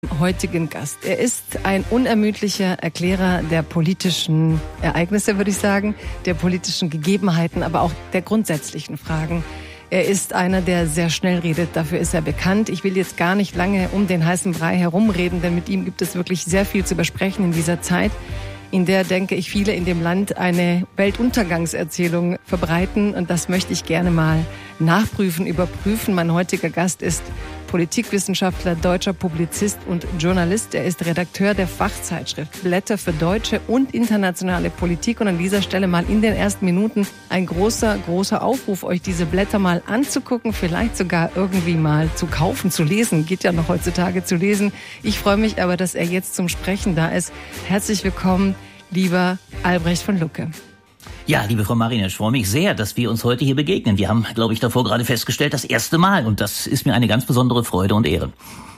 Heutigen Gast. Er ist ein unermüdlicher Erklärer der politischen Ereignisse, würde ich sagen, der politischen Gegebenheiten, aber auch der grundsätzlichen Fragen. Er ist einer, der sehr schnell redet, dafür ist er bekannt. Ich will jetzt gar nicht lange um den heißen Brei herumreden, denn mit ihm gibt es wirklich sehr viel zu besprechen in dieser Zeit, in der, denke ich, viele in dem Land eine Weltuntergangserzählung verbreiten. Und das möchte ich gerne mal nachprüfen, überprüfen. Mein heutiger Gast ist Politikwissenschaftler, deutscher Publizist und Journalist. Er ist Redakteur der Fachzeitschrift Blätter für deutsche und internationale Politik. Und an dieser Stelle mal in den ersten Minuten ein großer Aufruf, euch diese Blätter mal anzugucken, vielleicht sogar irgendwie mal zu kaufen, zu lesen. Geht ja noch heutzutage zu lesen. Ich freue mich aber, dass er jetzt zum Sprechen da ist. Herzlich willkommen, lieber Albrecht von Lucke. Ja, liebe Frau Marina, ich freue mich sehr, dass wir uns heute hier begegnen. Wir haben, glaube ich, davor gerade festgestellt, das erste Mal. Und das ist mir eine ganz besondere Freude und Ehre.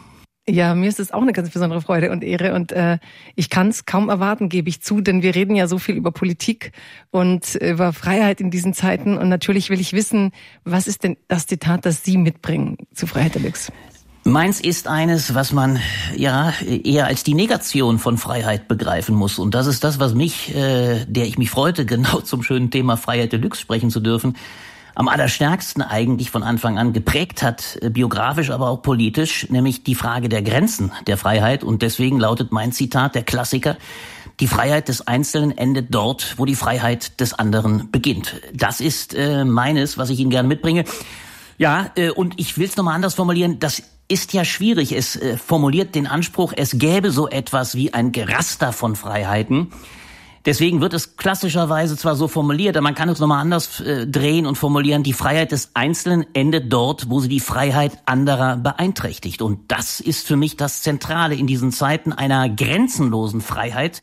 Ja, mir ist es auch eine ganz besondere Freude und Ehre. Und ich kann es kaum erwarten, gebe ich zu. Denn wir reden ja so viel über Politik und über Freiheit in diesen Zeiten. Und natürlich will ich wissen, was ist denn das Zitat, das Sie mitbringen zu Freiheit Deluxe? Meins ist eines, was man ja eher als die Negation von Freiheit begreifen muss. Und das ist das, was mich, der ich mich freute, genau zum schönen Thema Freiheit Deluxe sprechen zu dürfen, am allerstärksten eigentlich von Anfang an geprägt hat, biografisch, aber auch politisch, nämlich die Frage der Grenzen der Freiheit. Und deswegen lautet mein Zitat, der Klassiker: Die Freiheit des Einzelnen endet dort, wo die Freiheit des anderen beginnt. Das ist meines, was ich Ihnen gerne mitbringe. Ja, und ich will es nochmal anders formulieren. Das ist ja schwierig. Es formuliert den Anspruch, es gäbe so etwas wie ein Geraster von Freiheiten. Deswegen wird es klassischerweise zwar so formuliert, aber man kann es nochmal anders drehen und formulieren. Die Freiheit des Einzelnen endet dort, wo sie die Freiheit anderer beeinträchtigt. Und das ist für mich das Zentrale in diesen Zeiten einer grenzenlosen Freiheit.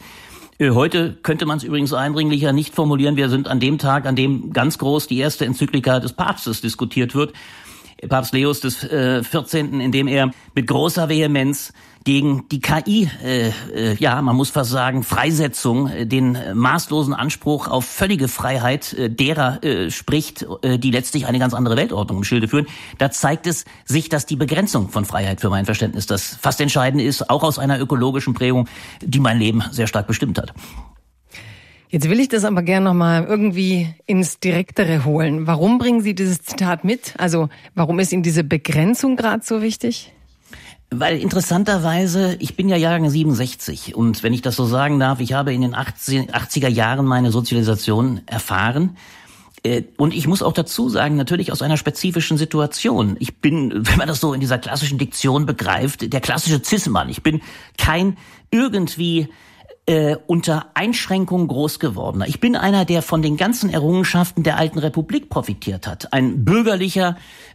Heute könnte man es übrigens eindringlicher nicht formulieren. Wir sind an dem Tag, an dem ganz groß die erste Enzyklika des Papstes diskutiert wird, Papst Leos des 14., in dem er mit großer Vehemenz gegen die KI, man muss fast sagen, Freisetzung, den maßlosen Anspruch auf völlige Freiheit derer spricht, die letztlich eine ganz andere Weltordnung im Schilde führen. Da zeigt es sich, dass die Begrenzung von Freiheit für mein Verständnis das fast Entscheidende ist, auch aus einer ökologischen Prägung, die mein Leben sehr stark bestimmt hat. Jetzt will ich das aber gerne nochmal irgendwie ins Direktere holen. Warum bringen Sie dieses Zitat mit? Also warum ist Ihnen diese Begrenzung gerade so wichtig? Weil interessanterweise, ich bin ja Jahrgang 67 und wenn ich das so sagen darf, ich habe in den 80er Jahren meine Sozialisation erfahren. Und ich muss auch dazu sagen, natürlich aus einer spezifischen Situation. Ich bin, wenn man das so in dieser klassischen Diktion begreift, der klassische Cis-Mann. Ich bin kein irgendwie unter Einschränkungen groß gewordener. Ich bin einer, der von den ganzen Errungenschaften der alten Republik profitiert hat. Ein bürgerlicher,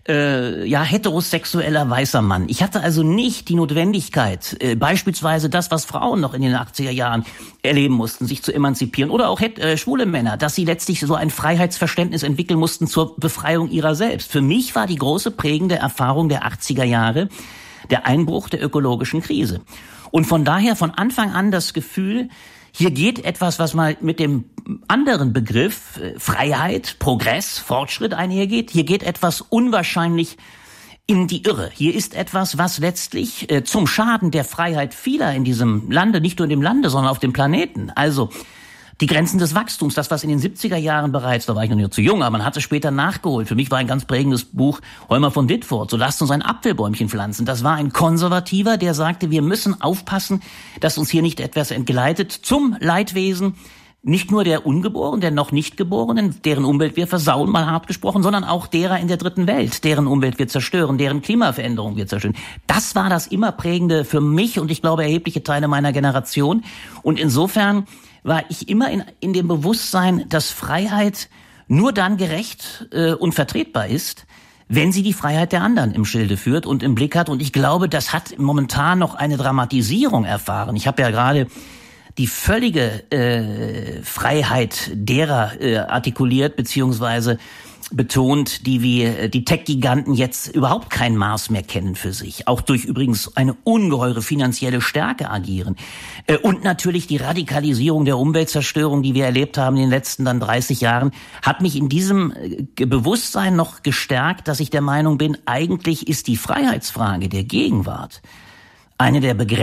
heterosexueller weißer Mann. Ich hatte also nicht die Notwendigkeit, beispielsweise das, was Frauen noch in den 80er Jahren erleben mussten, sich zu emanzipieren, oder auch schwule Männer, dass sie letztlich so ein Freiheitsverständnis entwickeln mussten zur Befreiung ihrer selbst. Für mich war die große prägende Erfahrung der 80er Jahre der Einbruch der ökologischen Krise. Und von daher von Anfang an das Gefühl, hier geht etwas, was mal mit dem anderen Begriff Freiheit, Progress, Fortschritt einhergeht. Hier geht etwas unwahrscheinlich in die Irre. Hier ist etwas, was letztlich zum Schaden der Freiheit vieler in diesem Lande, nicht nur in dem Lande, sondern auf dem Planeten, also die Grenzen des Wachstums, das, was in den 70er Jahren bereits, da war ich noch nicht zu jung, aber man hat es später nachgeholt. Für mich war ein ganz prägendes Buch Heumer von Wittfurt, so lasst uns ein Apfelbäumchen pflanzen. Das war ein Konservativer, der sagte, wir müssen aufpassen, dass uns hier nicht etwas entgleitet zum Leidwesen, nicht nur der Ungeborenen, der noch nicht Geborenen, deren Umwelt wir versauen, mal hart gesprochen, sondern auch derer in der dritten Welt, deren Umwelt wir zerstören, deren Klimaveränderung wir zerstören. Das war das immer Prägende für mich und ich glaube erhebliche Teile meiner Generation. Und insofern war ich immer in dem Bewusstsein, dass Freiheit nur dann gerecht und vertretbar ist, wenn sie die Freiheit der anderen im Schilde führt und im Blick hat. Und ich glaube, das hat momentan noch eine Dramatisierung erfahren. Ich habe ja gerade die völlige Freiheit derer artikuliert, beziehungsweise betont, die wie die Tech-Giganten jetzt überhaupt kein Maß mehr kennen für sich, auch durch übrigens eine ungeheure finanzielle Stärke agieren. Und natürlich die Radikalisierung der Umweltzerstörung, die wir erlebt haben in den letzten dann 30 Jahren, hat mich in diesem Bewusstsein noch gestärkt, dass ich der Meinung bin, eigentlich ist die Freiheitsfrage der Gegenwart eine der